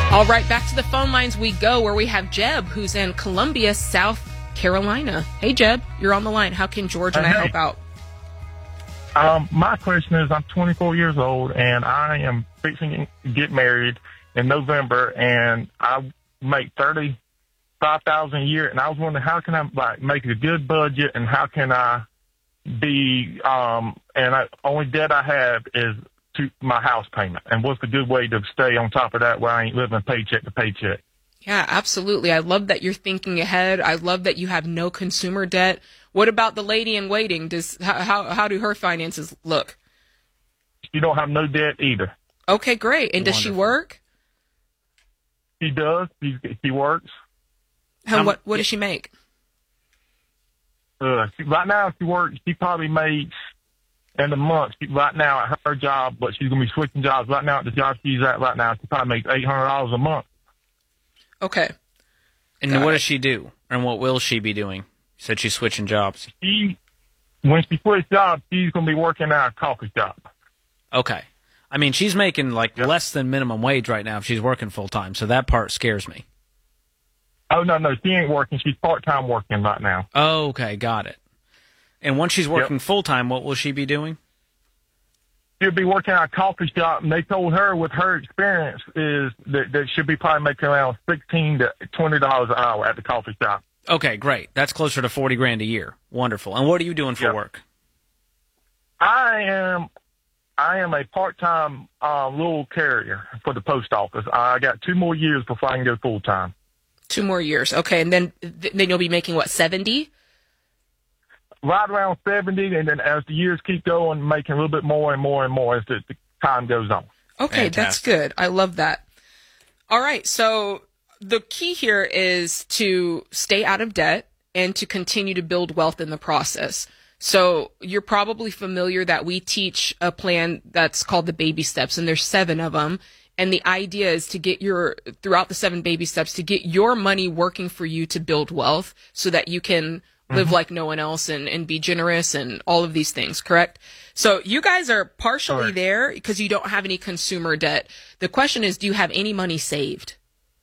All right, back to the phone lines we go, where we have Jeb, who's in Columbia, South Carolina. Hey, Jeb, you're on the line. How can George and I help out? My question is, I'm 24 years old, and I am fixing to get married in November, and I make $35,000 a year, and I was wondering, how can I make a good budget, and how can I be, only debt I have is to my house payment, and what's the good way to stay on top of that where I ain't living paycheck to paycheck? Yeah, absolutely. I love that you're thinking ahead. I love that you have no consumer debt. What about the lady in waiting? How do her finances look? She don't have no debt either. Okay, great. And does she work? She does. She works. And what does she make? Right now, she works. She probably makes in a month. Right now at her job, but she's gonna be switching jobs. Right now at the job she's at right now, she probably makes $800 a month. Okay. And what does she do, and what will she be doing? You said she's switching jobs. When she switches jobs, she's gonna be working at a coffee shop. Okay. I mean, she's making less than minimum wage right now if she's working full time, so that part scares me. Oh no, she ain't working. She's part-time working right now. Oh, okay, got it. And once she's working full time, what will she be doing? She'll be working at a coffee shop, and they told her with her experience is that she'll be probably making around $16 to $20 an hour at the coffee shop. Okay, great. That's closer to $40,000 a year. Wonderful. And what are you doing for work? I am a part-time little carrier for the post office. I got 2 more years before I can go full-time. 2 more years. Okay, and then you'll be making, what, 70? Right around 70, and then as the years keep going, making a little bit more and more and more as the time goes on. Okay, fantastic. That's good. I love that. All right, so the key here is to stay out of debt and to continue to build wealth in the process. So you're probably familiar that we teach a plan that's called the baby steps, and there's 7 of them. And the idea is to get throughout the 7 baby steps, to get your money working for you to build wealth so that you can live like no one else and be generous and all of these things, correct? So you guys are partially there because you don't have any consumer debt. The question is, do you have any money saved?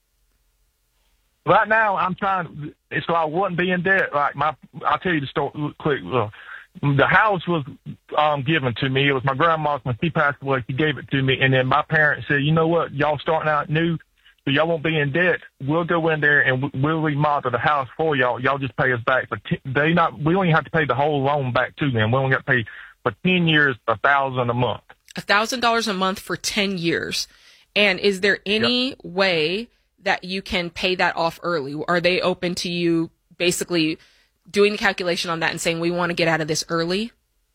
Right now, I'm trying, so I wouldn't be in debt. I'll tell you the story quick. The house was given to me. It was my grandma's. When she passed away, she gave it to me. And then my parents said, you know what, y'all starting out new, so y'all won't be in debt. We'll go in there and we'll remodel the house for y'all. Y'all just pay us back. We only have to pay the whole loan back to them. We only got to pay for 10 years, $1,000 a month. $1,000 a month for 10 years. And is there any way that you can pay that off early? Are they open to you basically doing the calculation on that and saying, we want to get out of this early?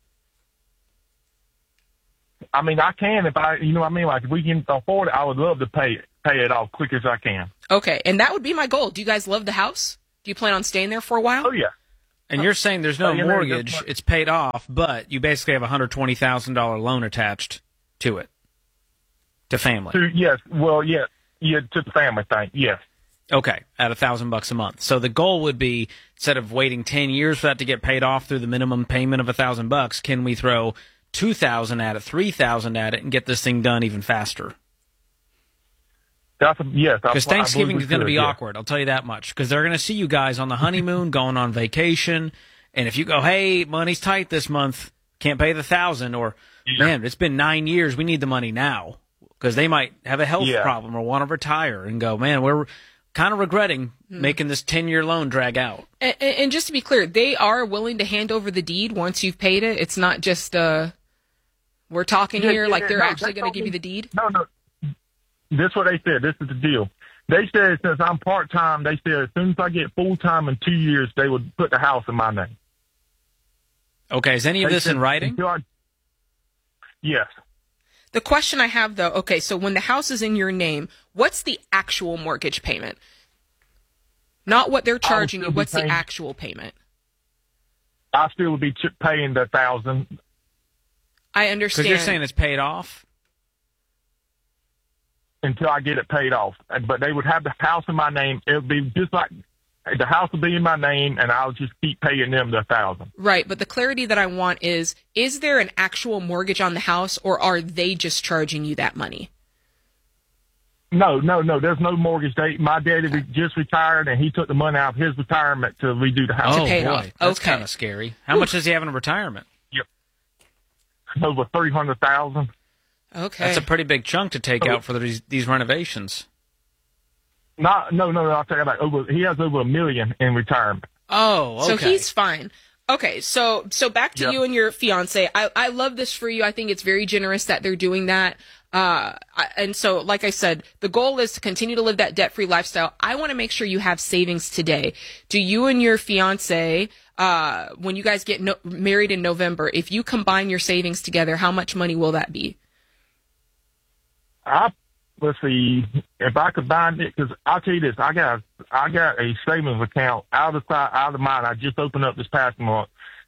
I mean, I can if if we can afford it, I would love to pay it off quick as I can. Okay, and that would be my goal. Do you guys love the house? Do you plan on staying there for a while? Oh, yeah. And you're saying there's no mortgage, it's paid off, but you basically have a $120,000 loan attached to it, to family. To the family thing, yes. Okay, at $1,000 a month. So the goal would be, instead of waiting 10 years for that to get paid off through the minimum payment of $1,000, can we throw $2,000 at it, $3,000 at it, and get this thing done even faster? Because Thanksgiving is going to be awkward, I'll tell you that much. Because they're going to see you guys on the honeymoon, going on vacation, and if you go, hey, money's tight this month, can't pay the $1,000, or man, it's been 9 years, we need the money now, because they might have a health problem or want to retire, and go, man, we're kind of regretting making this 10-year loan drag out. And just to be clear, they are willing to hand over the deed once you've paid it. It's not just we're talking here, like they're actually going to give you the deed? No. This is what they said. This is the deal. They said since I'm part-time, they said as soon as I get full-time in 2 years, they would put the house in my name. Okay, is any of this in writing? Yes. The question I have, though, okay, so when the house is in your name, what's the actual mortgage payment? Not what they're charging you, what's the actual payment? I still would be paying the $1,000. I understand. Because you're saying it's paid off? Until I get it paid off. But they would have the house in my name. It would be just like the house would be in my name, and I'll just keep paying them the $1,000. Right, but the clarity that I want is there an actual mortgage on the house, or are they just charging you that money? No. There's no mortgage date. My daddy just retired, and he took the money out of his retirement to redo the house. Oh, pay it boy. off. That's Okay. kind of scary. How much does he have in retirement? Over $300,000. Okay. That's a pretty big chunk to take out for these renovations. No. I'll tell you about he has over $1 million in retirement. Oh, okay. So he's fine. Okay, so back to you and your fiance. I love this for you. I think it's very generous that they're doing that. And so, like I said, the goal is to continue to live that debt-free lifestyle. I want to make sure you have savings today. Do you and your fiance, when you guys get married in November, if you combine your savings together, how much money will that be? Let's see, if I combine it, because I'll tell you this, I got a savings account out of mine. I just opened up this past month.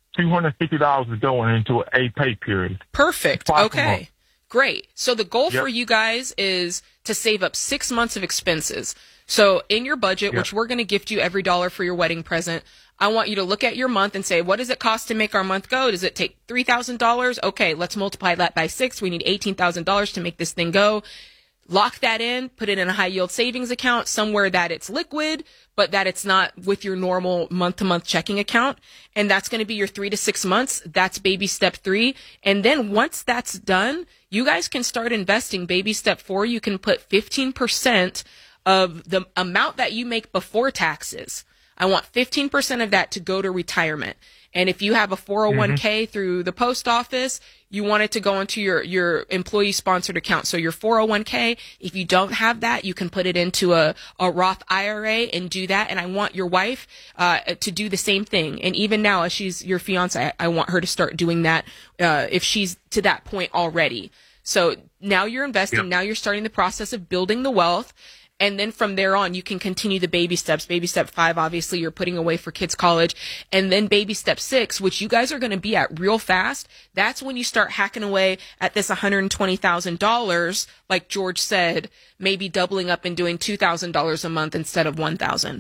$250 is going into a pay period. Perfect. Twice a Okay. month. Great. So the goal for you guys is to save up 6 months of expenses. So in your budget, which we're going to gift you every dollar for your wedding present, I want you to look at your month and say, what does it cost to make our month go? Does it take $3,000? Okay, let's multiply that by 6. We need $18,000 to make this thing go. Lock that in, put it in a high yield savings account somewhere that it's liquid, but that it's not with your normal month to month checking account. And that's going to be your 3 to 6 months. That's baby step 3. And then once that's done, you guys can start investing. Baby step 4, you can put 15% of the amount that you make before taxes. I want 15% of that to go to retirement. And if you have a 401k through the post office, you want it to go into your employee sponsored account. So your 401k, if you don't have that, you can put it into a Roth IRA and do that. And I want your wife to do the same thing. And even now, as she's your fiance, I want her to start doing that if she's to that point already. So now you're investing. Yep. Now you're starting the process of building the wealth. And then from there on, you can continue the baby steps. Baby step 5, obviously, you're putting away for kids' college. And then baby step 6, which you guys are going to be at real fast. That's when you start hacking away at this $120,000, like George said, maybe doubling up and doing $2,000 a month instead of $1,000.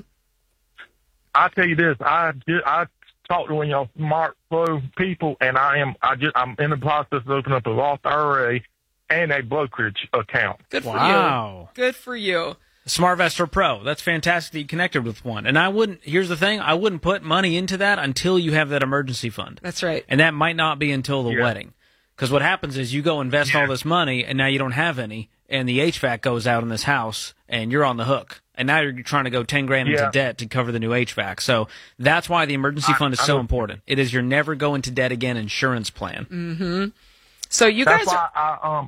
I'll tell you this. I talked to one of y'all smart, slow people, and I'm in the process of opening up a Roth IRA and a brokerage account. Good for Wow. you. Good for you. SmartVestor Pro. That's fantastic that you connected with one. And here's the thing, I wouldn't put money into that until you have that emergency fund. That's right. And that might not be until the wedding. Because what happens is you go invest all this money, and now you don't have any, and the HVAC goes out in this house, and you're on the hook. And now you're trying to go 10 grand into debt to cover the new HVAC. So that's why the emergency fund is so important. It is your never go into debt again insurance plan. Mm-hmm. So That's why I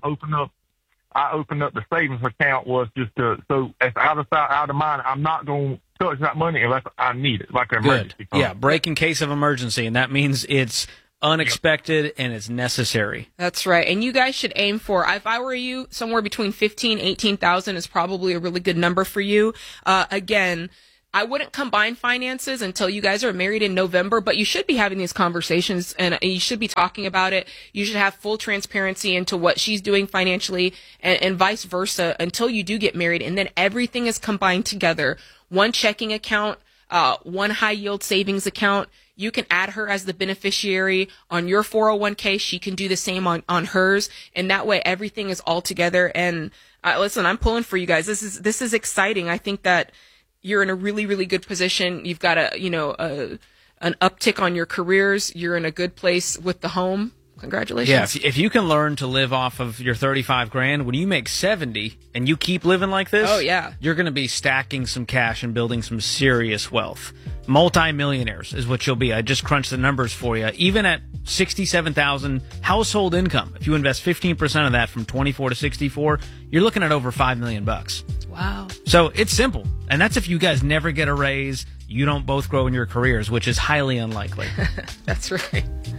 opened up the savings account, was just so it's out of mind. I'm not going to touch that money unless I need it, like an emergency fund. Yeah, break in case of emergency, and that means it's unexpected and it's necessary. That's right. And you guys should aim for, if I were you, somewhere between 15, 18,000 is probably a really good number for you. Again, I wouldn't combine finances until you guys are married in November, but you should be having these conversations and you should be talking about it. You should have full transparency into what she's doing financially and vice versa until you do get married. And then everything is combined together. One checking account, one high yield savings account. You can add her as the beneficiary on your 401k. She can do the same on hers. And that way everything is all together. And listen, I'm pulling for you guys. This is exciting. I think that you're in a really, really good position. You've got an uptick on your careers. You're in a good place with the home. Congratulations. Yeah, if you can learn to live off of your 35 grand, when you make 70 and you keep living like this, you're going to be stacking some cash and building some serious wealth. Multi-millionaires is what you'll be. I just crunched the numbers for you. Even at $67,000 household income, if you invest 15% of that from 24 to 64, you're looking at over $5 million. Wow. So it's simple. And that's if you guys never get a raise, you don't both grow in your careers, which is highly unlikely. That's right.